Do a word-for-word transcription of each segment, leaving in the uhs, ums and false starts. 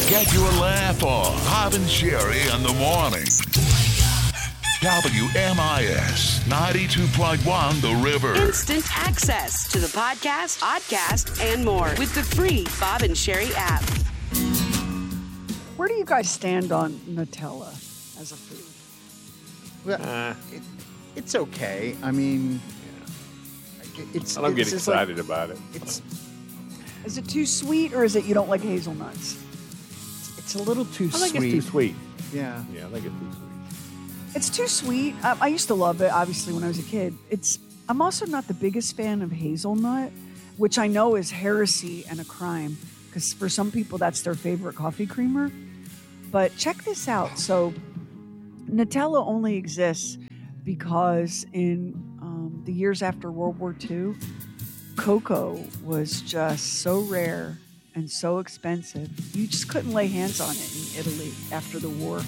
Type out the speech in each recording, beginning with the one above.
Get your laugh on. Bob and Sherry in the morning. W M I S ninety-two point one The River. Instant access to the podcast, podcast, and more with the free Bob and Sherry app. Where do you guys stand on Nutella as a food? Well, Uh, it, it's okay. I mean, it, it's. I don't it's get just like- excited about it. It's Is it too sweet, or is it you don't like hazelnuts? it's a little too I think sweet. it's too sweet. Yeah. Yeah, I think it's too sweet. It's too sweet. Um, I used to love it, obviously, when I was a kid. It's. I'm also not the biggest fan of hazelnut, which I know is heresy and a crime, because for some people that's their favorite coffee creamer. But check this out. So Nutella only exists because in um, the years after World War Two, cocoa was just so rare and so expensive. You just couldn't lay hands on it in Italy after the war.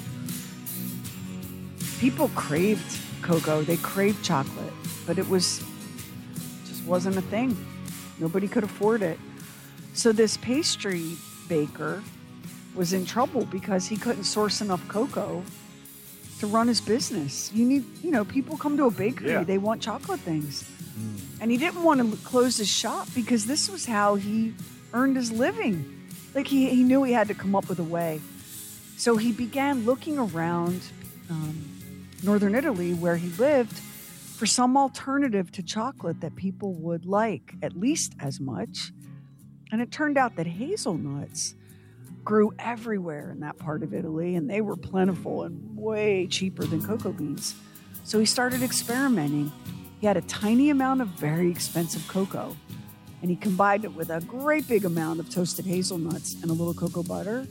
People craved cocoa. They craved chocolate, but it was just wasn't a thing. Nobody could afford it. So this pastry baker was in trouble because he couldn't source enough cocoa to run his business. You need, you know, people come to a bakery, Yeah. they want chocolate things. And he didn't want to close his shop because this was how he earned his living. Like he, he knew he had to come up with a way. So he began looking around um, northern Italy where he lived for some alternative to chocolate that people would like at least as much. And it turned out that hazelnuts grew everywhere in that part of Italy, and they were plentiful and way cheaper than cocoa beans. So he started experimenting. He had a tiny amount of very expensive cocoa, and he combined it with a great big amount of toasted hazelnuts and a little cocoa butter.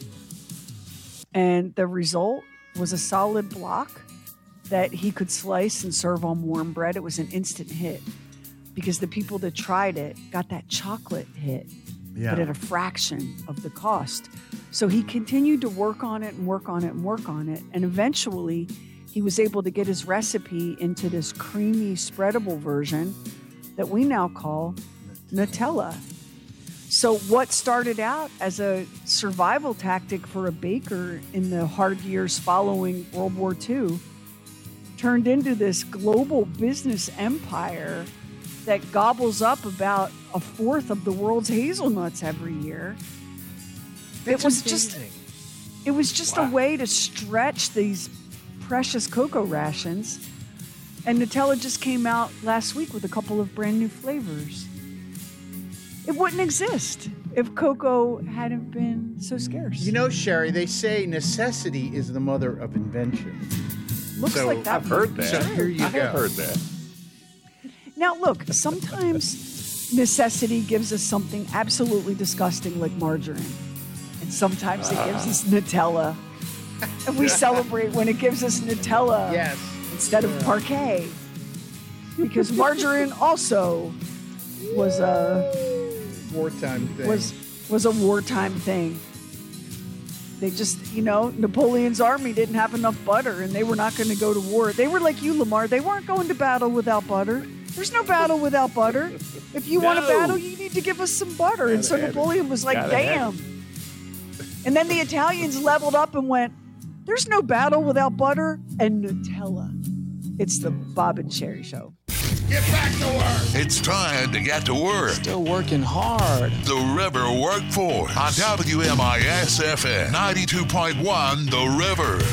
And the result was a solid block that he could slice and serve on warm bread. It was an instant hit because the people that tried it got that chocolate hit, Yeah. but at a fraction of the cost. So he continued to work on it and work on it and work on it. And eventually he was able to get his recipe into this creamy, spreadable version that we now call Nutella. So what started out as a survival tactic for a baker in the hard years following World War Two turned into this global business empire that gobbles up about a fourth of the world's hazelnuts every year. That's it was just amazing. it was just Wow. a way to stretch these precious cocoa rations. And Nutella just came out last week with a couple of brand new flavors. It wouldn't exist if cocoa hadn't been so scarce. You know, Sherry, they say necessity is the mother of invention. looks so like that. I've heard might be that. So true. here you I have go. heard that. Now, look, sometimes necessity gives us something absolutely disgusting like margarine. And sometimes it gives us Nutella. And we celebrate when it gives us Nutella Yes. instead of Parquet. Because margarine also was a Wartime thing. was was a wartime thing. They just, you know, Napoleon's army didn't have enough butter and they were not going to go to war. They were like you, Lamar. They weren't going to battle without butter. There's no battle without butter. If you want to No. battle, you need to give us some butter. And so Gotta have it. Napoleon was like, Gotta have damn. And then the Italians leveled up and went, there's no battle without butter and Nutella. It's the Bob and Sherry Show. Get back to work. It's time to get to work. Still working hard. The River Workforce on W M I S F M ninety-two point one The River.